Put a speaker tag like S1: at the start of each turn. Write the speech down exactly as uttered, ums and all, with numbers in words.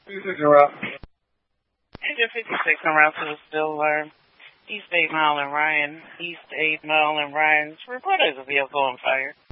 S1: fifty-six en route.
S2: Engine fifty-six en route to the still alarm. East eight mile and Ryan. East eight mile and Ryan. Report as a vehicle on fire.